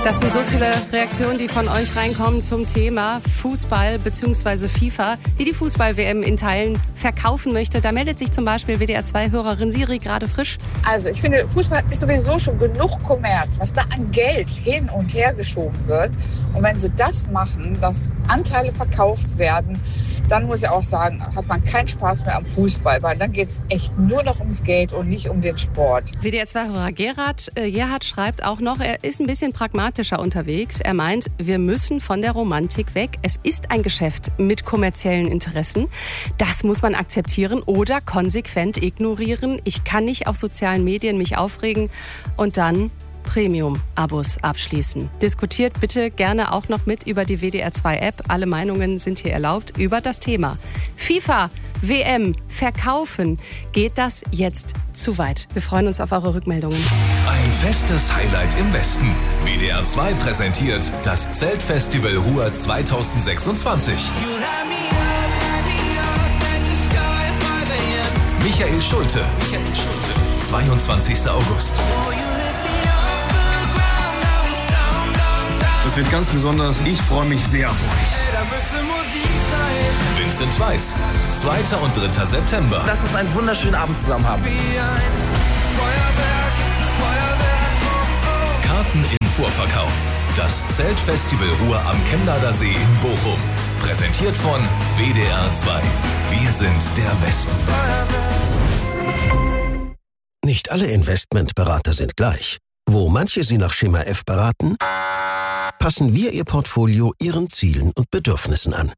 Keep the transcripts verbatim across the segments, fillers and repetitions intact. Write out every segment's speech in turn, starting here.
Das sind so viele Reaktionen, die von euch reinkommen zum Thema Fußball bzw. FIFA, die die Fußball-W M in Teilen verkaufen möchte. Da meldet sich zum Beispiel W D R zwei Hörerin Siri gerade frisch. Also ich finde, Fußball ist sowieso schon genug Kommerz, was da an Geld hin und her geschoben wird. Und wenn sie das machen, dass Anteile verkauft werden, dann muss ich auch sagen, hat man keinen Spaß mehr am Fußball, weil dann geht es echt nur noch ums Geld und nicht um den Sport. W D R zwei Hörer Gerhard, äh, Gerhard schreibt auch noch, er ist ein bisschen pragmatischer unterwegs. Er meint, wir müssen von der Romantik weg. Es ist ein Geschäft mit kommerziellen Interessen. Das muss man akzeptieren oder konsequent ignorieren. Ich kann nicht auf sozialen Medien mich aufregen und dann Premium-Abos abschließen. Diskutiert bitte gerne auch noch mit über die W D R zwei App. Alle Meinungen sind hier erlaubt über das Thema FIFA, W M, Verkaufen. Geht das jetzt zu weit? Wir freuen uns auf eure Rückmeldungen. Ein festes Highlight im Westen. W D R zwei präsentiert das Zeltfestival Ruhr zweitausendsechsundzwanzig. Michael Schulte. Michael Schulte. zweiundzwanzigster August. Das wird ganz besonders. Ich freue mich sehr auf euch. Vincent Weiss, zweiter und dritter September. Lass uns einen wunderschönen Abend zusammen haben. Karten im Vorverkauf. Das Zeltfestival Ruhr am Chemnader See in Bochum. Präsentiert von W D R zwei. Wir sind der Westen. Nicht alle Investmentberater sind gleich. Wo manche Sie nach Schema F beraten, passen wir Ihr Portfolio Ihren Zielen und Bedürfnissen an.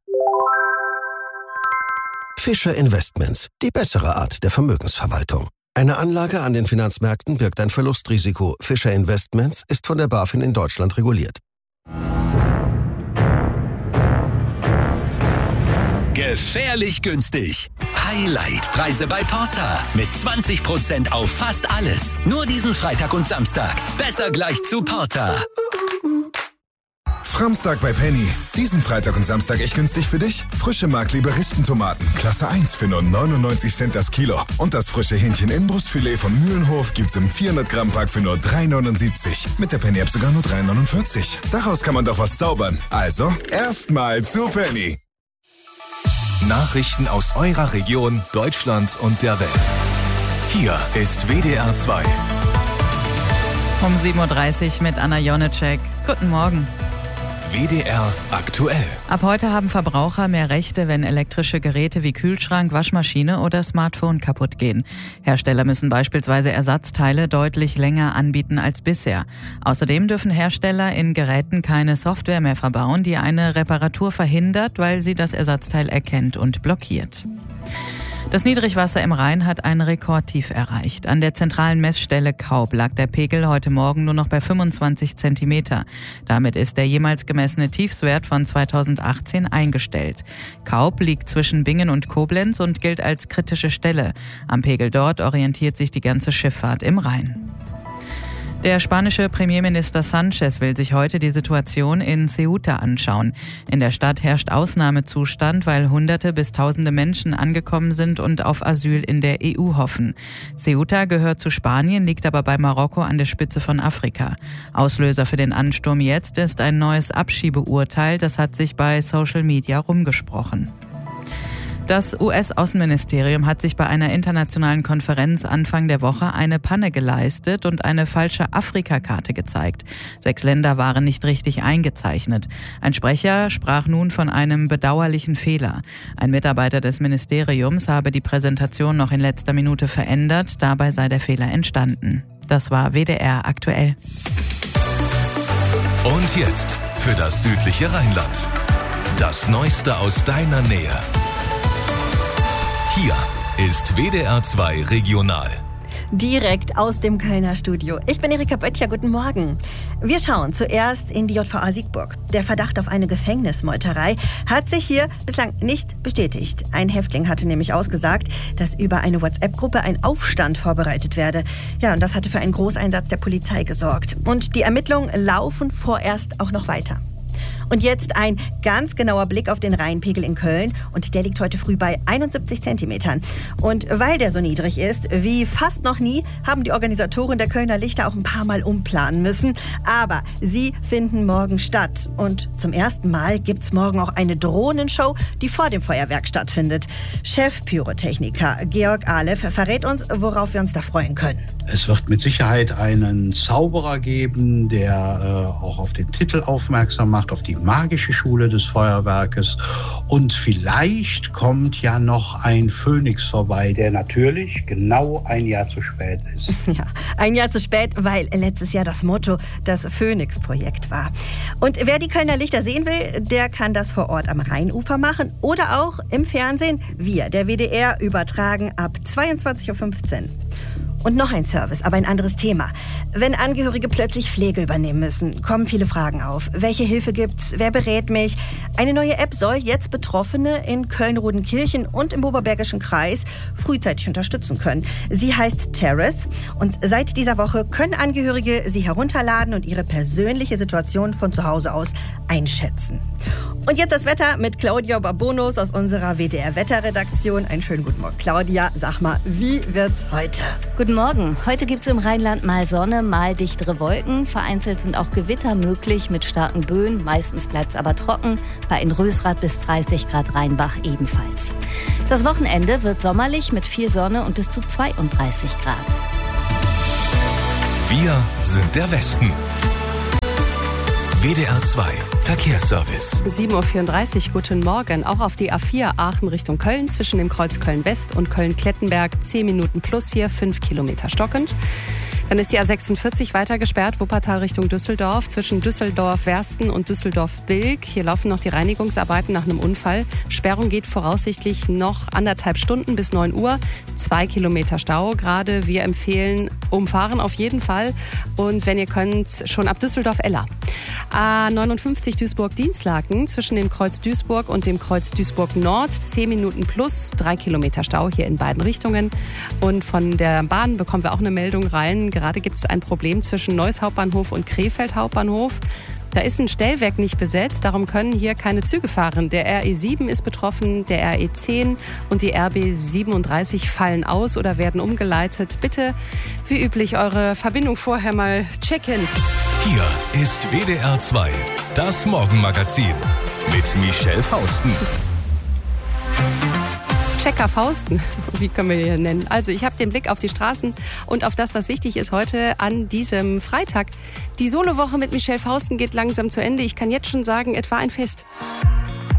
Fischer Investments, die bessere Art der Vermögensverwaltung. Eine Anlage an den Finanzmärkten birgt ein Verlustrisiko. Fischer Investments ist von der BaFin in Deutschland reguliert. Gefährlich günstig. Highlight-Preise bei Porta. Mit zwanzig Prozent auf fast alles. Nur diesen Freitag und Samstag. Besser gleich zu Porta. Framstag bei Penny. Diesen Freitag und Samstag echt günstig für dich? Frische Mark-Liberistentomaten, Klasse eins für nur neunundneunzig Cent das Kilo. Und das frische Hähnchen-Inbrustfilet von Mühlenhof gibt's im vierhundert Gramm Pack für nur drei neunundsiebzig. Mit der Penny-App sogar nur drei neunundvierzig. Daraus kann man doch was zaubern. Also, erstmal zu Penny. Nachrichten aus eurer Region, Deutschland und der Welt. Hier ist W D R zwei. Um sieben Uhr dreißig mit Anna Jonitschek. Guten Morgen. W D R aktuell. Ab heute haben Verbraucher mehr Rechte, wenn elektrische Geräte wie Kühlschrank, Waschmaschine oder Smartphone kaputt gehen. Hersteller müssen beispielsweise Ersatzteile deutlich länger anbieten als bisher. Außerdem dürfen Hersteller in Geräten keine Software mehr verbauen, die eine Reparatur verhindert, weil sie das Ersatzteil erkennt und blockiert. Das Niedrigwasser im Rhein hat ein Rekordtief erreicht. An der zentralen Messstelle Kaub lag der Pegel heute Morgen nur noch bei fünfundzwanzig Zentimeter. Damit ist der jemals gemessene Tiefstwert von zweitausendachtzehn eingestellt. Kaub liegt zwischen Bingen und Koblenz und gilt als kritische Stelle. Am Pegel dort orientiert sich die ganze Schifffahrt im Rhein. Der spanische Premierminister Sánchez will sich heute die Situation in Ceuta anschauen. In der Stadt herrscht Ausnahmezustand, weil Hunderte bis Tausende Menschen angekommen sind und auf Asyl in der E U hoffen. Ceuta gehört zu Spanien, liegt aber bei Marokko an der Spitze von Afrika. Auslöser für den Ansturm jetzt ist ein neues Abschiebeurteil, das hat sich bei Social Media rumgesprochen. Das U S-Außenministerium hat sich bei einer internationalen Konferenz Anfang der Woche eine Panne geleistet und eine falsche Afrikakarte gezeigt. Sechs Länder waren nicht richtig eingezeichnet. Ein Sprecher sprach nun von einem bedauerlichen Fehler. Ein Mitarbeiter des Ministeriums habe die Präsentation noch in letzter Minute verändert. Dabei sei der Fehler entstanden. Das war W D R aktuell. Und jetzt für das südliche Rheinland. Das Neueste aus deiner Nähe. Hier ist W D R zwei Regional. Direkt aus dem Kölner Studio. Ich bin Erika Böttcher, guten Morgen. Wir schauen zuerst in die J V A Siegburg. Der Verdacht auf eine Gefängnismeuterei hat sich hier bislang nicht bestätigt. Ein Häftling hatte nämlich ausgesagt, dass über eine WhatsApp-Gruppe ein Aufstand vorbereitet werde. Ja, und das hatte für einen Großeinsatz der Polizei gesorgt. Und die Ermittlungen laufen vorerst auch noch weiter. Und jetzt ein ganz genauer Blick auf den Rheinpegel in Köln. Und der liegt heute früh bei einundsiebzig Zentimetern. Und weil der so niedrig ist, wie fast noch nie, haben die Organisatoren der Kölner Lichter auch ein paar Mal umplanen müssen. Aber sie finden morgen statt. Und zum ersten Mal gibt es morgen auch eine Drohnenshow, die vor dem Feuerwerk stattfindet. Chefpyrotechniker Georg Aleph verrät uns, worauf wir uns da freuen können. Es wird mit Sicherheit einen Zauberer geben, der äh, auch auf den Titel aufmerksam macht, auf die magische Schule des Feuerwerkes. Und vielleicht kommt ja noch ein Phönix vorbei, der natürlich genau ein Jahr zu spät ist. Ja, ein Jahr zu spät, weil letztes Jahr das Motto das Phönix-Projekt war. Und wer die Kölner Lichter sehen will, der kann das vor Ort am Rheinufer machen oder auch im Fernsehen. Wir, der W D R, übertragen ab zweiundzwanzig Uhr fünfzehn. Und noch ein Service, aber ein anderes Thema. Wenn Angehörige plötzlich Pflege übernehmen müssen, kommen viele Fragen auf. Welche Hilfe gibt's? Wer berät mich? Eine neue App soll jetzt Betroffene in Köln-Rodenkirchen und im Oberbergischen Kreis frühzeitig unterstützen können. Sie heißt Terrace und seit dieser Woche können Angehörige sie herunterladen und ihre persönliche Situation von zu Hause aus einschätzen. Und jetzt das Wetter mit Claudia Barbonos aus unserer W D R-Wetterredaktion. Einen schönen guten Morgen. Claudia, sag mal, wie wird's heute? Guten Morgen. Heute gibt es im Rheinland mal Sonne, mal dichtere Wolken. Vereinzelt sind auch Gewitter möglich mit starken Böen. Meistens bleibt es aber trocken. Bei in Rösrath bis dreißig Grad Rheinbach ebenfalls. Das Wochenende wird sommerlich mit viel Sonne und bis zu zweiunddreißig Grad. Wir sind der Westen. W D R zwei Verkehrsservice. sieben Uhr vierunddreißig, guten Morgen. Auch auf die A vier Aachen Richtung Köln zwischen dem Kreuz Köln-West und Köln-Klettenberg zehn Minuten plus hier, fünf Kilometer stockend. Dann ist die A sechsundvierzig weiter gesperrt, Wuppertal Richtung Düsseldorf, zwischen Düsseldorf-Wersten und Düsseldorf-Bilk. Hier laufen noch die Reinigungsarbeiten nach einem Unfall. Sperrung geht voraussichtlich noch anderthalb Stunden bis neun Uhr. Zwei Kilometer Stau gerade. Wir empfehlen umfahren auf jeden Fall. Und wenn ihr könnt, schon ab Düsseldorf-Eller. A neunundfünfzig Duisburg-Dienstlaken zwischen dem Kreuz Duisburg und dem Kreuz Duisburg-Nord. zehn Minuten plus, drei Kilometer Stau hier in beiden Richtungen. Und von der Bahn bekommen wir auch eine Meldung rein. Gerade gibt es ein Problem zwischen Neuss Hauptbahnhof und Krefeld Hauptbahnhof. Da ist ein Stellwerk nicht besetzt, darum können hier keine Züge fahren. Der R E sieben ist betroffen, der R E zehn und die R B siebenunddreißig fallen aus oder werden umgeleitet. Bitte, wie üblich, eure Verbindung vorher mal checken. Hier ist W D R zwei, das Morgenmagazin mit Michelle Fausten. Checker Fausten, wie können wir hier nennen? Also ich habe den Blick auf die Straßen und auf das, was wichtig ist heute an diesem Freitag. Die Solowoche mit Michelle Fausten geht langsam zu Ende. Ich kann jetzt schon sagen, etwa ein Fest.